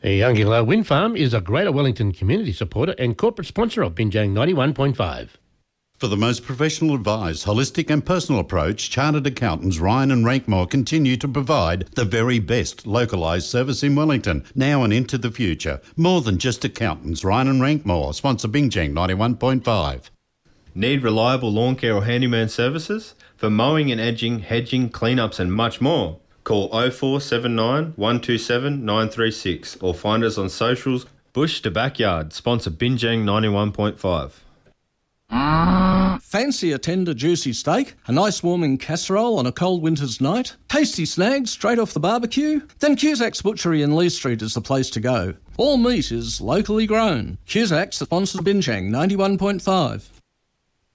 Youngilla Wind Farm is a Greater Wellington community supporter and corporate sponsor of Binjang 91.5. For the most professional advice, holistic and personal approach, Chartered Accountants Ryan and Rankmore continue to provide the very best localised service in Wellington, now and into the future. More than just accountants, Ryan and Rankmore sponsor Binjang 91.5. Need reliable lawn care or handyman services? For mowing and edging, hedging, cleanups and much more. Call 0479 127 936 or find us on socials. Bush to Backyard, sponsor Binjang 91.5. Fancy a tender, juicy steak? A nice warming casserole on a cold winter's night? Tasty snags straight off the barbecue? Then Cusack's Butchery in Lee Street is the place to go. All meat is locally grown. Cusack's sponsors Binjang 91.5.